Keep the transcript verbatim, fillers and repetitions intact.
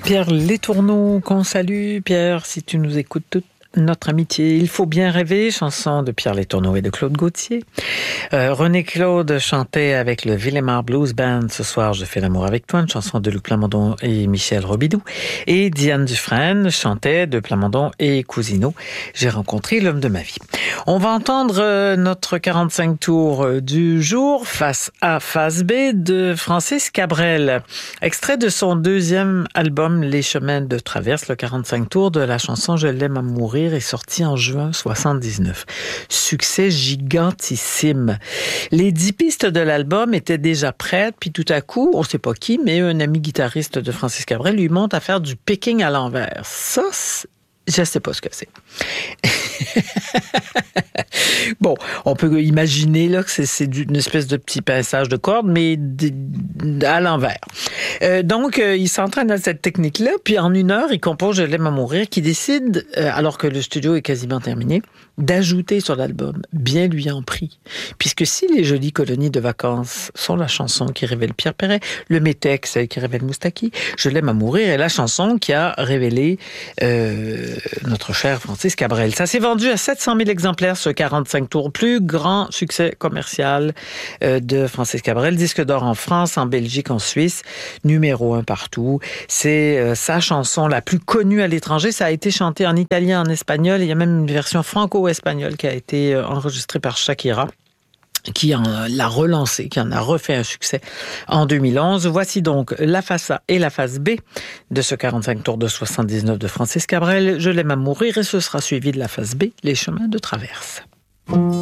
Pierre Letourneau, qu'on salue. Pierre, si tu nous écoutes, toute notre amitié. Il faut bien rêver, chanson de Pierre Letourneau et de Claude Gauthier. Euh, René Claude chantait avec le Villemar Blues Band Ce soir, je fais l'amour avec toi, une chanson de Luc Plamondon et Michel Robidoux. Et Diane Dufresne chantait de Plamondon et Cousineau, J'ai rencontré l'homme de ma vie. On va entendre euh, notre quarante-cinq tours du jour, face A, face B, de Francis Cabrel. Extrait de son deuxième album, Les chemins de traverse, le quarante-cinq tours de la chanson Je l'aime à mourir, est sorti en juin soixante-dix-neuf. Succès gigantissime. Les dix pistes de l'album étaient déjà prêtes, puis tout à coup, on sait pas qui, mais un ami guitariste de Francis Cabrel lui montre à faire du picking à l'envers. Ça, je sais pas ce que c'est. Bon, on peut imaginer là que c'est, c'est une espèce de petit pinçage de cordes, mais à l'envers. Euh, donc, euh, il s'entraîne à cette technique-là, puis en une heure, il compose Je l'aime à mourir, qui décide, euh, alors que le studio est quasiment terminé, d'ajouter sur l'album, bien lui en prie. Puisque si Les jolies colonies de vacances sont la chanson qui révèle Pierre Perret, le Métex qui révèle Moustaki, Je l'aime à mourir est la chanson qui a révélé euh, notre cher Francis Cabrel. Ça s'est vendu à sept cent mille exemplaires, ce quarante-cinq tours, plus grand succès commercial euh, de Francis Cabrel. Disque d'or en France, en Belgique, en Suisse, numéro un partout. C'est euh, sa chanson la plus connue à l'étranger. Ça a été chanté en italien, en espagnol. Il y a même une version franco-espagnole qui a été euh, enregistrée par Shakira, qui en l'a relancé, qui en a refait un succès en deux mille onze. Voici donc la face A et la face B de ce quarante-cinq tours de soixante-dix-neuf de Francis Cabrel. Je l'aime à mourir, et ce sera suivi de la face B, Les chemins de traverse.